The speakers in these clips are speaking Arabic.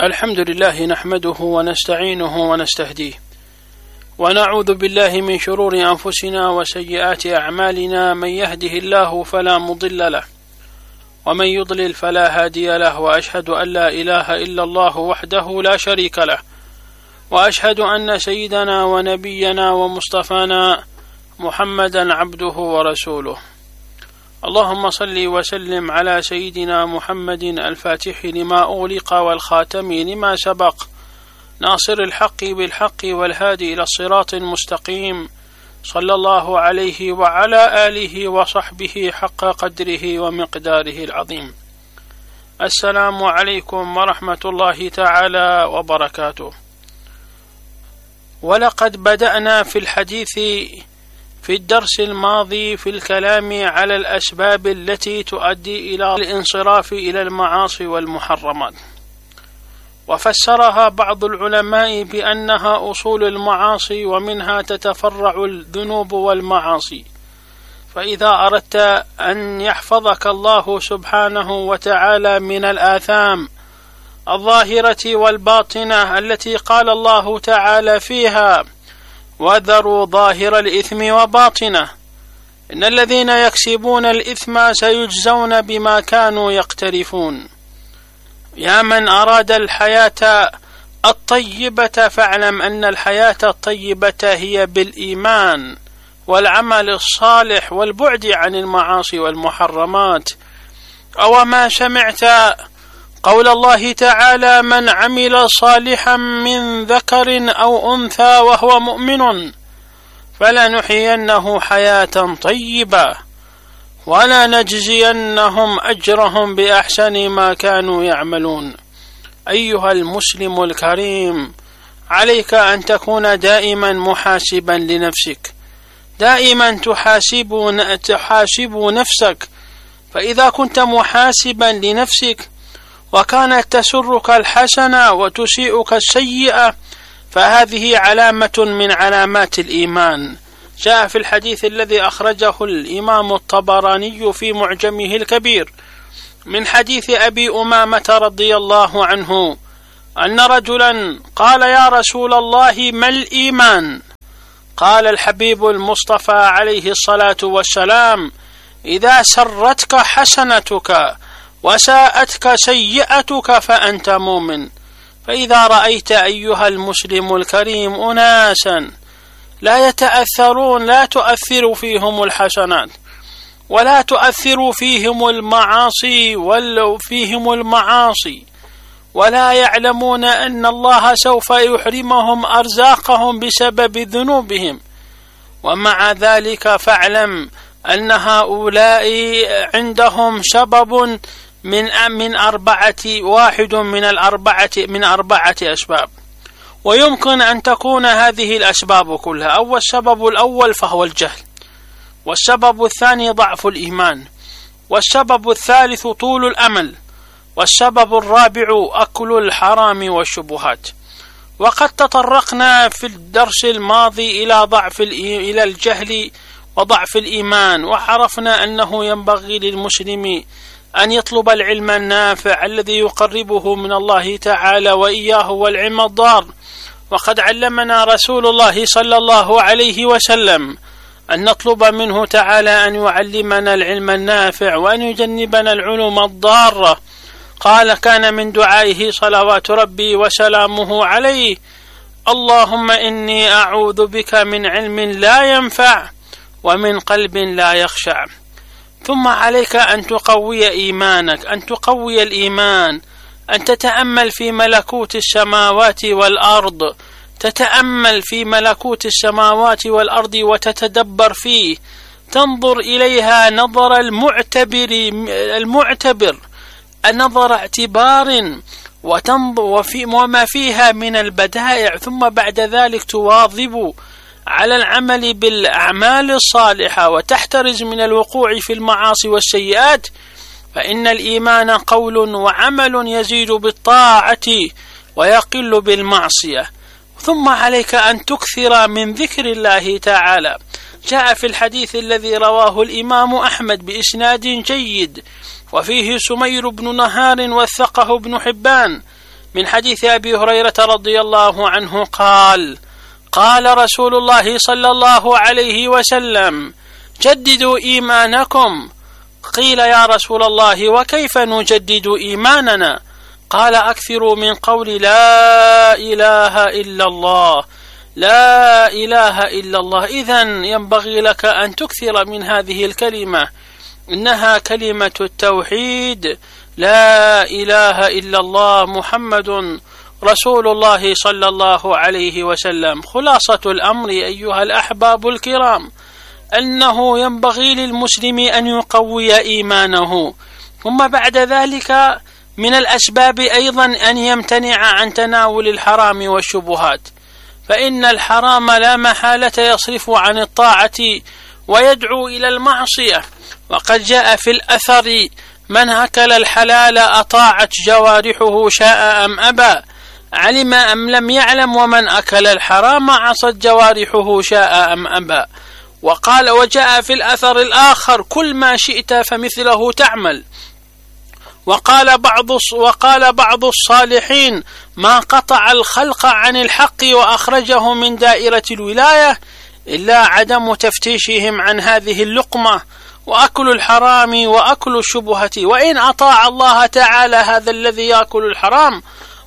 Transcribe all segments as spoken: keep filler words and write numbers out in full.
الحمد لله نحمده ونستعينه ونستهديه ونعوذ بالله من شرور أنفسنا وسيئات أعمالنا. من يهده الله فلا مضل له ومن يضلل فلا هادي له، وأشهد أن لا إله إلا الله وحده لا شريك له، وأشهد أن سيدنا ونبينا ومصطفانا محمدا عبده ورسوله. اللهم صل وسلم على سيدنا محمد الفاتح لما أغلق والخاتم لما سبق، ناصر الحق بالحق والهادي إلى الصراط المستقيم، صلى الله عليه وعلى آله وصحبه حق قدره ومقداره العظيم. السلام عليكم ورحمة الله تعالى وبركاته. ولقد بدأنا في الحديث في الدرس الماضي في الكلام على الأسباب التي تؤدي إلى الانصراف إلى المعاصي والمحرمات، وفسرها بعض العلماء بأنها أصول المعاصي ومنها تتفرع الذنوب والمعاصي. فإذا أردت أن يحفظك الله سبحانه وتعالى من الآثام الظاهرة والباطنة التي قال الله تعالى فيها: وذروا ظاهر الإثم وباطنه، إن الذين يكسبون الإثم سيجزون بما كانوا يقترفون. يا من أراد الحياة الطيبة فاعلم أن الحياة الطيبة هي بالإيمان والعمل الصالح والبعد عن المعاصي والمحرمات. أو ما سمعت قول الله تعالى: من عمل صالحا من ذكر أو أنثى وهو مؤمن فلنحيينه حياة طيبة ولنجزينهم أجرهم بأحسن ما كانوا يعملون. أيها المسلم الكريم، عليك أن تكون دائما محاسبا لنفسك، دائما تحاسب, تحاسب نفسك. فإذا كنت محاسبا لنفسك وكانت تسرك الحسنة وتسيئك السيئة فهذه علامة من علامات الإيمان. جاء في الحديث الذي أخرجه الإمام الطبراني في معجمه الكبير من حديث أبي أمامة رضي الله عنه أن رجلا قال: يا رسول الله ما الإيمان؟ قال الحبيب المصطفى عليه الصلاة والسلام: إذا سرتك حسنتك وساءتك سيئتك فأنت مؤمن. فإذا رأيت أيها المسلم الكريم أناسا لا يتأثرون، لا تؤثر فيهم الحسنات ولا تؤثر فيهم المعاصي ولو فيهم المعاصي ولا يعلمون أن الله سوف يحرمهم أرزاقهم بسبب ذنوبهم، ومع ذلك فاعلم أن هؤلاء عندهم سبب من من أربعة واحد من الأربعة من أربعة أسباب، ويمكن أن تكون هذه الأسباب كلها. أول السبب الأول فهو الجهل، والسبب الثاني ضعف الإيمان، والسبب الثالث طول الأمل، والسبب الرابع أكل الحرام والشبهات. وقد تطرقنا في الدرس الماضي إلى ضعف إلى الجهل وضعف الإيمان، وعرفنا أنه ينبغي للمسلم أن يطلب العلم النافع الذي يقربه من الله تعالى وإياه والعلم الضار. وقد علمنا رسول الله صلى الله عليه وسلم أن نطلب منه تعالى أن يعلمنا العلم النافع وأن يجنبنا العلوم الضارة. قال: كان من دعائه صلوات ربي وسلامه عليه: اللهم إني أعوذ بك من علم لا ينفع ومن قلب لا يخشع. ثم عليك أن تقوي إيمانك، أن تقوي الإيمان، أن تتأمل في ملكوت السماوات والأرض، تتأمل في ملكوت السماوات والأرض وتتدبر فيه، تنظر إليها نظر المعتبر المعتبر نظر اعتبار، وتنظر وفي وما فيها من البدائع، ثم بعد ذلك تواظب على العمل بالأعمال الصالحة وتحترز من الوقوع في المعاصي والسيئات. فإن الإيمان قول وعمل يزيد بالطاعة ويقل بالمعصية. ثم عليك أن تكثر من ذكر الله تعالى. جاء في الحديث الذي رواه الإمام أحمد بإسناد جيد وفيه سمير بن نهار وثقه ابن حبان من حديث أبي هريرة رضي الله عنه قال: قال رسول الله صلى الله عليه وسلم: جددوا إيمانكم. قيل: يا رسول الله وكيف نجدد إيماننا؟ قال: أكثروا من قول لا إله إلا الله، لا إله إلا الله. إذن ينبغي لك أن تكثر من هذه الكلمة، إنها كلمة التوحيد، لا إله إلا الله محمد رسول الله صلى الله عليه وسلم. خلاصة الأمر أيها الأحباب الكرام أنه ينبغي للمسلم أن يقوي إيمانه، ثم بعد ذلك من الأسباب أيضا أن يمتنع عن تناول الحرام والشبهات، فإن الحرام لا محالة يصرف عن الطاعة ويدعو إلى المعصية. وقد جاء في الأثر: من أكل الحلال أطاعت جوارحه شاء أم أبى، علم أم لم يعلم، ومن أكل الحرام عصت جوارحه شاء أم أبى. وقال وجاء في الأثر الآخر: كل ما شئت فمثله تعمل. وقال بعض وقال بعض الصالحين: ما قطع الخلق عن الحق وأخرجه من دائرة الولاية إلا عدم تفتيشهم عن هذه اللقمة وأكل الحرام وأكل الشبهة. وإن أطاع الله تعالى هذا الذي يأكل الحرام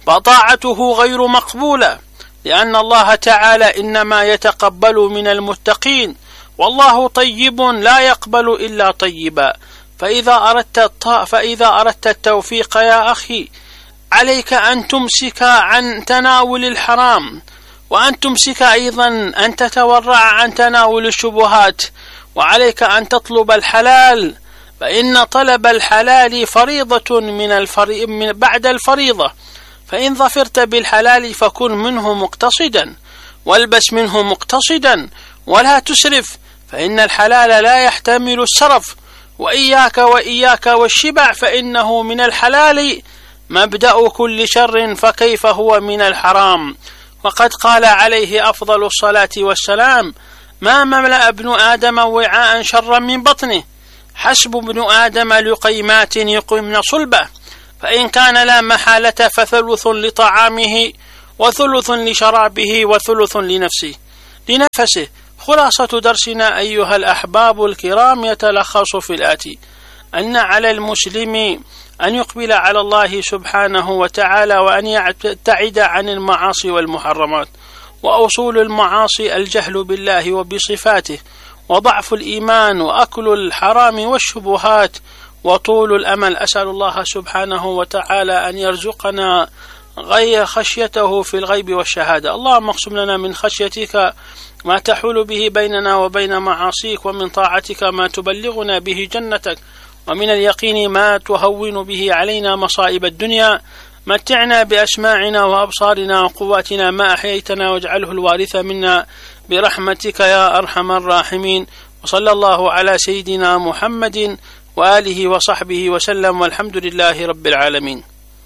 فطاعته غير مقبولة، لأن الله تعالى إنما يتقبل من المتقين، والله طيب لا يقبل إلا طيبا. فإذا أردت فإذا أردت التوفيق يا أخي عليك أن تمسك عن تناول الحرام، وأن تمسك أيضا أن تتورع عن تناول الشبهات، وعليك أن تطلب الحلال، فإن طلب الحلال فريضة من الفري... من بعد الفريضة. فإن ظفرت بالحلال فكن منه مقتصدا، والبس منه مقتصدا، ولا تسرف، فإن الحلال لا يحتمل السرف. وإياك وإياك والشبع، فإنه من الحلال مبدأ كل شر، فكيف هو من الحرام؟ وقد قال عليه أفضل الصلاة والسلام: ما ملأ ابن آدم وعاء شرا من بطنه، حسب ابن آدم لقيمات يقمن صلبه، فإن كان لا محالة فثلث لطعامه وثلث لشرابه وثلث لنفسه لنفسه. خلاصة درسنا أيها الأحباب الكرام يتلخص في الآتي: أن على المسلم أن يقبل على الله سبحانه وتعالى، وأن يبتعد عن المعاصي والمحرمات. وأصول المعاصي الجهل بالله وبصفاته، وضعف الإيمان، وأكل الحرام والشبهات، وطول الأمل. أسأل الله سبحانه وتعالى أن يرزقنا غير خشيته في الغيب والشهادة. اللهم اقسم لنا من خشيتك ما تحول به بيننا وبين معاصيك، ومن طاعتك ما تبلغنا به جنتك، ومن اليقين ما تهون به علينا مصائب الدنيا. متعنا بأسماعنا وأبصارنا وقواتنا ما أحييتنا، واجعله الوارث منا برحمتك يا أرحم الراحمين. وصلى الله على سيدنا محمد وآله وصحبه وسلم، والحمد لله رب العالمين.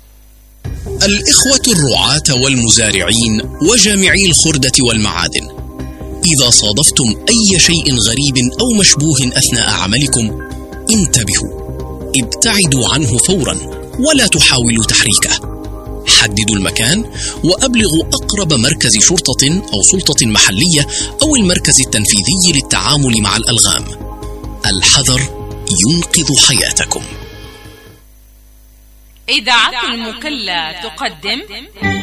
الإخوة الرعاة والمزارعين وجامعي الخردة والمعادن، إذا صادفتم أي شيء غريب أو مشبوه أثناء عملكم انتبهوا، ابتعدوا عنه فورا ولا تحاولوا تحريكه. حددوا المكان وأبلغوا أقرب مركز شرطة أو سلطة محلية أو المركز التنفيذي للتعامل مع الألغام. الحذر ينقذ حياتكم. إذاعة المكلا تقدم